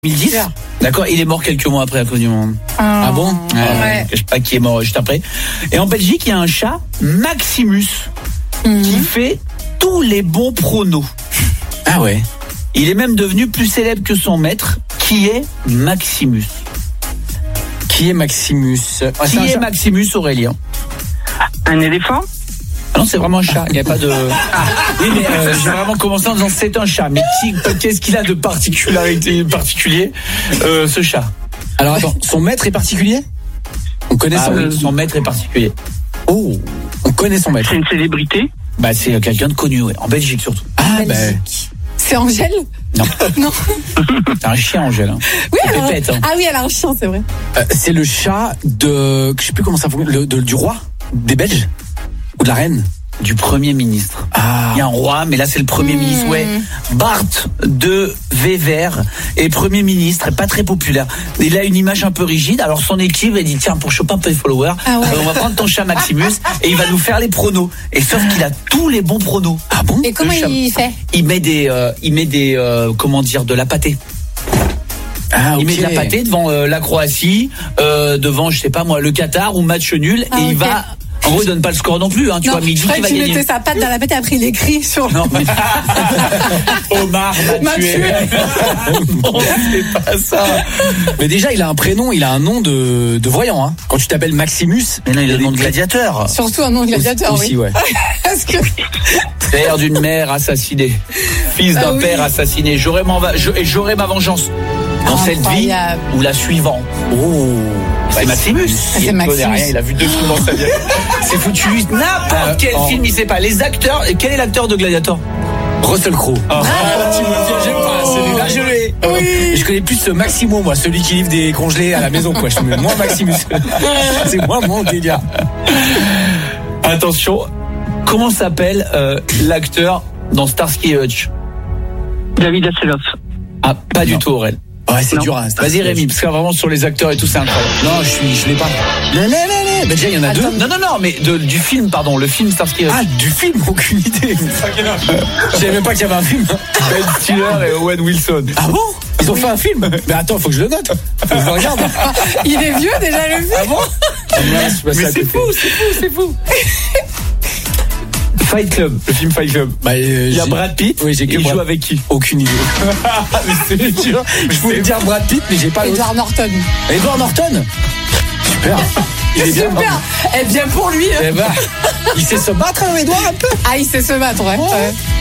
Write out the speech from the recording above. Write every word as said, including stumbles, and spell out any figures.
deux mille dix, d'accord, il est mort quelques mois après la Coupe du Monde. Oh, ah bon euh, ouais. Je sais pas qui est mort juste après. Et en Belgique, il y a un chat, Maximus, mmh. qui fait tous les bons pronos. Ah ouais. Il est même devenu plus célèbre que son maître, qui est Maximus. Qui est Maximus ah, Qui est, est Maximus, Aurélien? Un éléphant? Ah non, c'est vraiment un chat. Il n'y a pas de. Ah, oui, mais euh, j'ai vraiment commencé en disant c'est un chat. Mais qui, qu'est-ce qu'il a de particularité particulier, euh, ce chat? Alors attends, son maître est particulier? On connaît ah, son... Oui, son maître est particulier. Oh, on connaît son maître. C'est une célébrité? Bah, c'est quelqu'un de connu, ouais. En Belgique surtout. Ah, bah. C'est Angèle? Non. Non. C'est un chien, Angèle. Hein. Oui, alors... Pépette, hein. Ah oui, elle a un chien, c'est vrai. Euh, c'est le chat de, je sais plus comment ça fonctionne, du roi des Belges ou de la reine? Du Premier ministre. Ah. Il y a un roi, mais là c'est le Premier mmh. ministre. Ouais. Bart de Wever est Premier ministre, pas très populaire. Il a une image un peu rigide. Alors son équipe a dit tiens, pour choper un peu de followers, ah ouais. on va prendre ton chat Maximus et il va nous faire les pronos. Et sauf qu'il a tous les bons pronos. Ah bon? Et comment il fait? Il met des, euh, il met des, euh, comment dire, de la pâtée. Ah, okay. Il met de la pâtée devant euh, la Croatie, euh, devant je sais pas moi le Qatar ou match nul ah, et okay. il va. En gros, il donne pas le score non plus, hein, tu non, vois, mais il dit qu'il va gagner. Il mettait sa patte dans la pâte et après il écrit sur le... Non, mais... Omar m'a tué. Non, c'est pas ça. Mais déjà, il a un prénom, il a un nom de, de voyant, hein. Quand tu t'appelles Maximus. Mais non, il a le nom de gladiateur. Surtout un nom de gladiateur, aussi, oui. ouais. Parce que... Père d'une mère assassinée. Fils d'un ah, oui. père assassiné. J'aurai ma, j'aurai ma vengeance. Dans cette vie ou la suivante. Oh, c'est Maximus. Ah, c'est il Maximus. connaît rien, il a vu deux films dans sa vie. C'est foutu. N'importe euh, quel oh. film, il sait pas. Les acteurs. Quel est l'acteur de Gladiator? Russell Crowe. Oh. Ah, tu me pièges pas. Celui-là, je l'ai. Oui. Je connais plus ce Maximo, moi, celui qui livre des congelés à la maison, quoi. Je suis moi Maximus. C'est moi mon délire. Attention. Comment s'appelle euh, l'acteur dans Starsky et Hutch? David Hasselhoff. Ah, pas non. du tout, Aurel. Ouais, c'est non. dur. Hein, Vas-y Rémi, parce que vraiment sur les acteurs et tout, c'est incroyable. Non, je suis, je l'ai pas. Là, là, là, là. Bah déjà, il y en a Attends. deux. Non, non, non, mais de, du film, pardon, le film Starsky. Ah, du film, aucune idée. Je savais même pas qu'il y avait un film. Ben Stiller et Owen Wilson. Ah bon? Ils ont oui. fait un film? Mais attends, faut que je le note. Faut que je le regarde. Il est vieux déjà le film. Ah bon? Ah, mais c'est fou, c'est fou, c'est fou. Fight Club, le film Fight Club. Bah, euh, il y a Brad Pitt. Oui, j'ai que il Brad... joue avec qui? Aucune idée. Mais c'est dur. Je voulais dire Brad Pitt, mais j'ai pas l'autre. Edward Norton. Edward Norton. Super. Il est super. Bien. Eh bien pour lui. Eh ben, il sait se battre, Edward, un peu. Ah, il sait se battre, ouais. Oh. ouais.